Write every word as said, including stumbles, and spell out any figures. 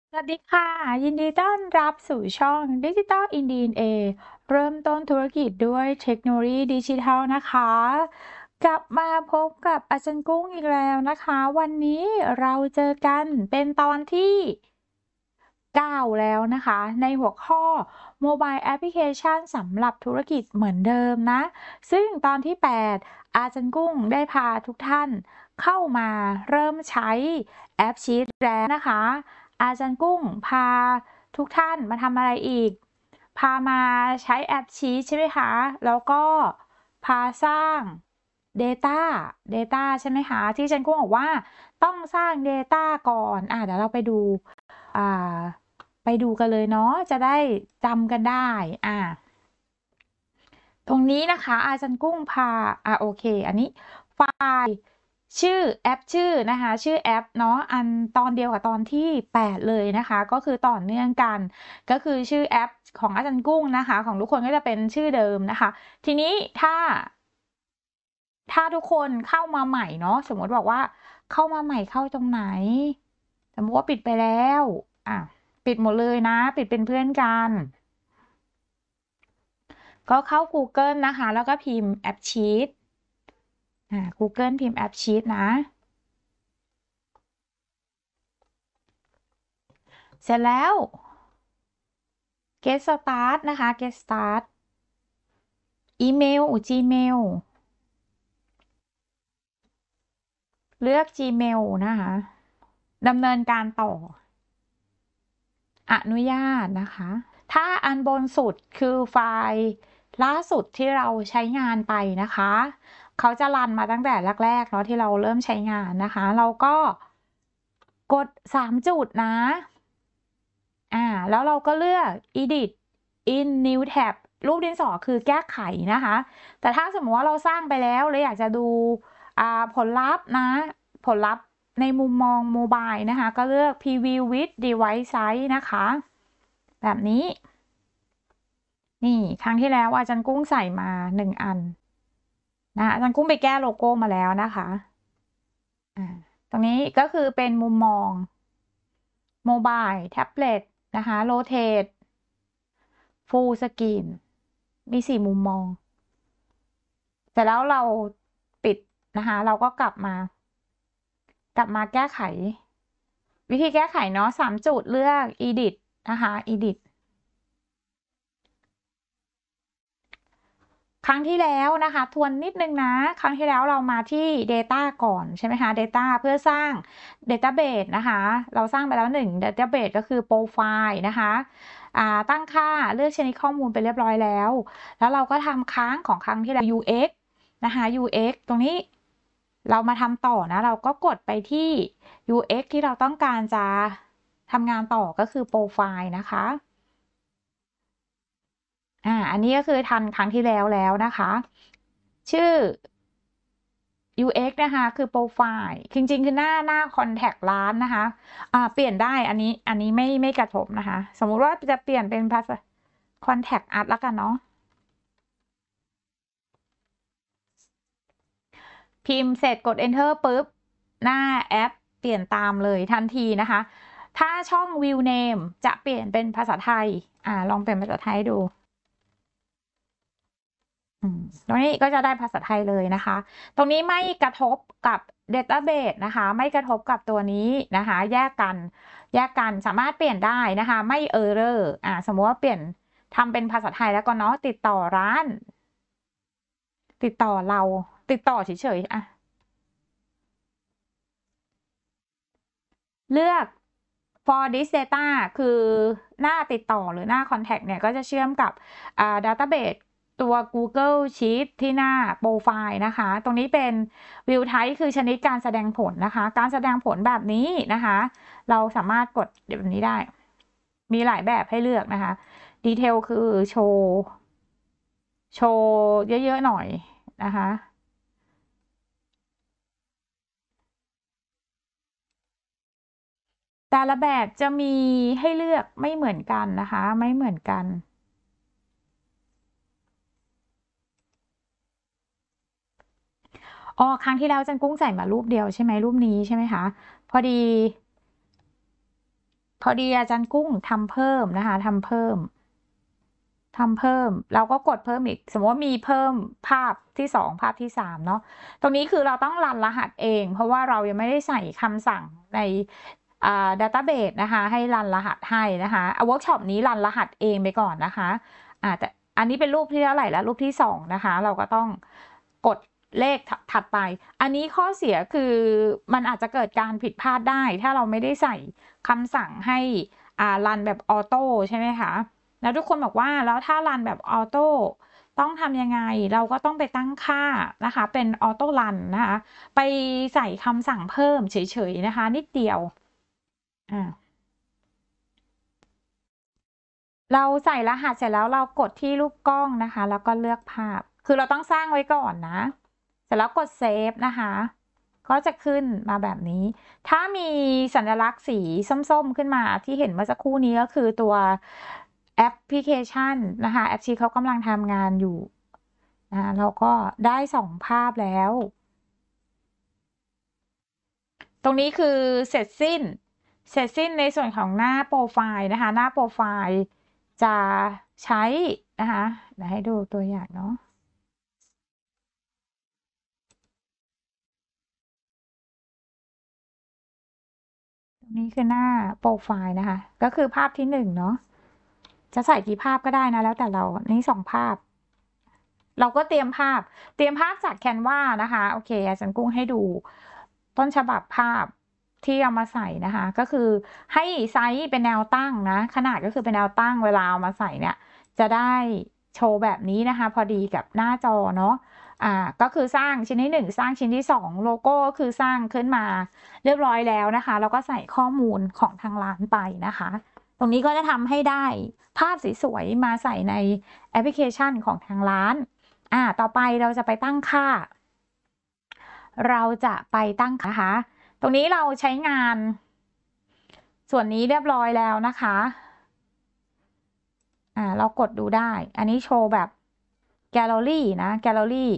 สวัสดีค่ะยินดีต้อนรับสู่ช่อง Digital in ดี เอ็น เอ เริ่มต้นธุรกิจด้วยเทคโนโลยีดิจิทัลนะคะกลับมาพบกับอาจารย์กุ้งอีกแล้วนะคะวันนี้เราเจอกันเป็นตอนที่เก้าแล้วนะคะในหัวข้อ Mobile Application สำหรับธุรกิจเหมือนเดิมนะซึ่งตอนที่แปดอาจารย์กุ้งได้พาทุกท่านเข้ามาเริ่มใช้แอปชีทแล้วนะคะอาจารย์กุ้งพาทุกท่านมาทำอะไรอีกพามาใช้แอปชีทใช่ไหมคะแล้วก็พาสร้าง Data Data ใช่ไหมคะที่อาจารย์กุ้งบอกว่าต้องสร้าง Data ก่อนอ่ะเดี๋ยวเราไปดูอ่า ไปดูกันเลยเนาะจะได้จำกันได้อ่าตรงนี้นะคะอาจารย์กุ้งพาอ่าโอเคอันนี้ไฟล์ชื่อแอปชื่อนะคะชื่อแอปเนาะอันตอนเดียวกับตอนที่แปดเลยนะคะก็คือต่อเนื่องกันก็คือชื่อแอปของอาจารย์กุ้งนะคะของทุกคนก็จะเป็นชื่อเดิมนะคะทีนี้ถ้าถ้าทุกคนเข้ามาใหม่เนาะสมมติบอกว่าเข้ามาใหม่เข้าตรงไหนสมมติว่าปิดไปแล้วอ่ะปิดหมดเลยนะปิดเป็นเพื่อนกันก็เข้า Google นะคะแล้วก็พิมพ์แอปชีทอ่า Google พิมพ์แอปชีทนะเสร็จแล้ว get start นะคะ get start อีเมล Gmail เลือก Gmail นะคะดำเนินการต่ออนุญาตนะคะถ้าอันบนสุดคือไฟล์ล่าสุดที่เราใช้งานไปนะคะเขาจะรันมาตั้งแต่แรกๆเนาะที่เราเริ่มใช้งานนะคะเราก็กดสามจุดนะอ่าแล้วเราก็เลือก edit in new tab รูปดินสอคือแก้ไขนะคะแต่ถ้าสมมติว่าเราสร้างไปแล้วเราอยากจะดูอ่าผลลัพธ์นะผลลัพธ์ในมุมมองโมบายนะคะก็เลือก preview with device size นะคะแบบนี้นี่ครั้งที่แล้วอาจารย์กุ้งใส่มาหนึ่งอันนะอาจารย์กุ้งไปแก้โลโก้มาแล้วนะคะอ่าตรงนี้ก็คือเป็นมุมมองโมบายแท็บเล็ตนะคะโรเทตฟูลสกรีนมีสี่มุมมองเสร็จแล้วเราปิดนะคะเราก็กลับมากลับมาแก้ไขวิธีแก้ไขเนาะสามจุดเลือก edit นะคะ edit ครั้งที่แล้วนะคะทวนนิดนึงนะครั้งที่แล้วเรามาที่ Data ก่อนใช่ไหมคะ Data เพื่อสร้าง Database นะคะเราสร้างไปแล้วหนึ่ง Database ก็คือ Profile นะคะตั้งค่าเลือกชนิดข้อมูลไปเรียบร้อยแล้วแล้วเราก็ทำค้างของครั้งที่แล้ว ยู เอ็กซ์ นะคะ ยู เอ็กซ์ ตรงนี้เรามาทำต่อนะเราก็กดไปที่ ยู เอ็กซ์ ที่เราต้องการจะทำงานต่อก็คือ Profile นะคะอ่าอันนี้ก็คือทันครั้งที่แล้วแล้วนะคะ ชื่อ ยู เอ็กซ์ นะคะคือ Profile จริงๆคือหน้าหน้า Contact ร้านนะคะอ่าเปลี่ยนได้อันนี้อันนี้ไม่ไม่กระทบนะคะสมมุติว่าจะเปลี่ยนเป็นภาษา Contact Us แล้วกันเนาะพิมพ์เสร็จกด Enter ปุ๊บหน้าแอปเปลี่ยนตามเลยทันทีนะคะถ้าช่อง View Name จะเปลี่ยนเป็นภาษาไทยอ่าลองเปลี่ยนภาษาไทยดูตรงนี้ก็จะได้ภาษาไทยเลยนะคะ ตรงนี้ไม่กระทบกับ Database นะคะ ไม่กระทบกับตัวนี้นะคะ แยกกัน แยกกันสามารถเปลี่ยนได้นะคะ ไม่ Error อ่าสมมติว่าเปลี่ยนทำเป็นภาษาไทยแล้วก็เนาะติดต่อร้าน ติดต่อเรา ติดต่อเฉยๆอ่ะเลือก for this data คือหน้าติดต่อหรือหน้า contact เนี่ยก็จะเชื่อมกับ database ตัว Google Sheet ที่หน้าโปรไฟล์นะคะ ตรงนี้เป็น View Type คือชนิดการแสดงผลนะคะ การแสดงผลแบบนี้นะคะ เราสามารถกดแบบนี้ได้ มีหลายแบบให้เลือกนะคะ Detail คือโชว์ โชว์เยอะๆหน่อยนะคะแต่ละแบบจะมีให้เลือกไม่เหมือนกันนะคะ ไม่เหมือนกัน อ๋อครั้งที่แล้วจันกุ้งใส่มารูปเดียวใช่ไหมรูปนี้ใช่ไหมคะพอดีพอดีอาจารย์กุ้งทำเพิ่มนะคะทำเพิ่มทำเพิ่มเราก็กดเพิ่มอีกสมมติว่ามีเพิ่มภาพที่สองภาพที่สามเนาะตรงนี้คือเราต้องรันรหัสเองเพราะว่าเรายังไม่ได้ใส่คำสั่งในอ่า database นะคะให้รันรหัสให้นะคะเอาเวิร์กช็อปนี้รันรหัสเองไปก่อนนะคะอ่าแต่อันนี้เป็นรูปที่เท่าไหร่แล้วรูปที่สองนะคะเราก็ต้องกดเลขถัดไปอันนี้ข้อเสียคือมันอาจจะเกิดการผิดพลาดได้ถ้าเราไม่ได้ใส่คำสั่งให้อ่ารันแบบออโต้ใช่ไหมคะแล้วทุกคนบอกว่าแล้วถ้ารันแบบออโต้ต้องทำยังไงเราก็ต้องไปตั้งค่านะคะเป็นออโต้รันนะคะไปใส่คำสั่งเพิ่มเฉยๆนะคะนิดเดียวอ่าเราใส่รหัสเสร็จแล้วเรากดที่รูปกล้องนะคะแล้วก็เลือกภาพคือเราต้องสร้างไว้ก่อนนะเสร็จแล้วกดเซฟนะคะก็จะขึ้นมาแบบนี้ถ้ามีสัญลักษณ์สีส้มๆขึ้นมาที่เห็นเมื่อสักครู่นี้ก็คือตัวแอปพลิเคชันนะคะแอปชีเขากำลังทำงานอยู่นะเราก็ได้สองภาพแล้ว ตรงนี้คือเสร็จสิ้น เสร็จสิ้นในส่วนของหน้าโปรไฟล์นะคะ หน้าโปรไฟล์จะใช้นะคะเดี๋ยวให้ดูตัวอย่างเนาะตรงนี้คือหน้าโปรไฟล์นะคะ ก็คือภาพที่หนึ่งเนาะจะใส่กี่ภาพก็ได้นะแล้วแต่เรา นี่สองภาพ เราก็เตรียมภาพ เตรียมภาพจาก Canva นะคะ โอเคอาจารย์กุ้งให้ดูต้นฉบับภาพที่เอามาใส่นะคะ ก็คือให้ไซส์เป็นแนวตั้งนะ ขนาดก็คือเป็นแนวตั้งเวลาเอามาใส่เนี่ย จะได้โชว์แบบนี้นะคะ พอดีกับหน้าจอเนาะ อ่า ก็คือสร้างชิ้นที่หนึ่งสร้างชิ้นที่สองโลโก้ก็คือสร้างขึ้นมาเรียบร้อยแล้วนะคะ แล้วก็ใส่ข้อมูลของทางร้านไปนะคะ ตรงนี้ก็จะทำให้ได้ภาพสวยๆมาใส่ในแอปพลิเคชันของทางร้านอ่า ต่อไปเราจะไปตั้งค่า เราจะไปตั้งนะคะ ตรงนี้เราใช้งาน ส่วนนี้เรียบร้อยแล้วนะคะ อ่า เรากดดูได้ อันนี้โชว์แบบแกลเลอรี่นะ แกลเลอรี่